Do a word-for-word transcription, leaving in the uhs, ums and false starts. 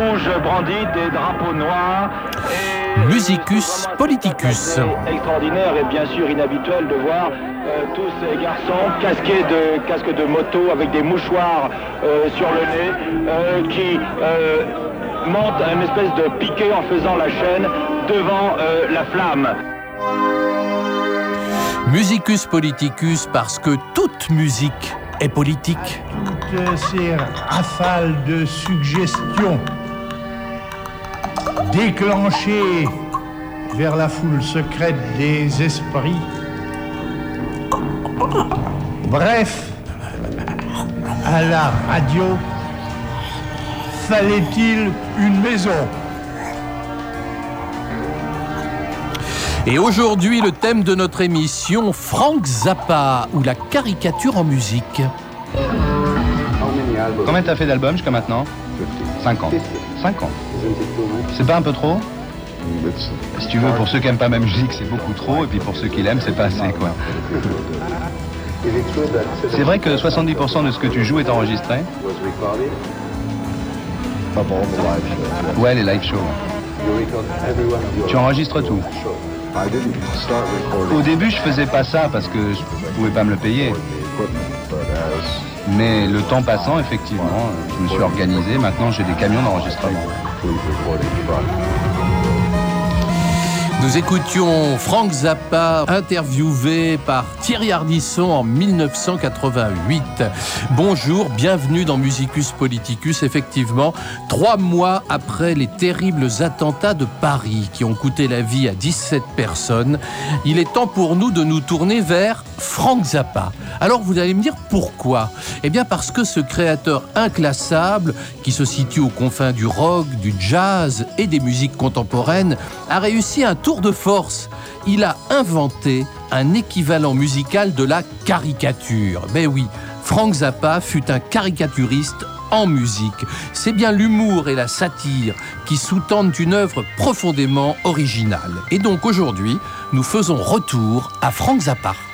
rouges brandis, des drapeaux noirs. Et Musicus Politicus. Extraordinaire et bien sûr inhabituel de voir euh, tous ces garçons casqués de casques de moto avec des mouchoirs euh, sur le nez euh, qui euh, montent une espèce de piqué en faisant la chaîne devant euh, la flamme. Musicus Politicus parce que toute musique est politique. Toutes ces rafales de suggestions déclenchées vers la foule secrète des esprits. Bref, à la radio, fallait-il une maison ? Et aujourd'hui, le thème de notre émission, Frank Zappa, ou la caricature en musique. Combien t'as fait d'albums jusqu'à maintenant ? cinq ans. cinq ans. C'est pas un peu trop ? Si tu veux, pour ceux qui aiment pas ma musique, c'est beaucoup trop, et puis pour ceux qui l'aiment, c'est pas assez, quoi. C'est vrai que soixante-dix pour cent de ce que tu joues est enregistré ? Ouais, les live shows. Tu enregistres tout. Au début, je faisais pas ça parce que je pouvais pas me le payer. Mais le temps passant, effectivement, je me suis organisé. Maintenant, j'ai des camions d'enregistrement. Nous écoutions Frank Zappa, interviewé par Thierry Ardisson en mille neuf cent quatre-vingt-huit. Bonjour, bienvenue dans Musicus Politicus. Effectivement, trois mois après les terribles attentats de Paris qui ont coûté la vie à dix-sept personnes, il est temps pour nous de nous tourner vers Frank Zappa. Alors vous allez me dire pourquoi ? Eh bien parce que ce créateur inclassable, qui se situe aux confins du rock, du jazz et des musiques contemporaines, a réussi un tour de force. Il a inventé un équivalent musical de la caricature. Ben oui, Frank Zappa fut un caricaturiste en musique. C'est bien l'humour et la satire qui sous-tendent une œuvre profondément originale. Et donc aujourd'hui, nous faisons retour à Frank Zappa.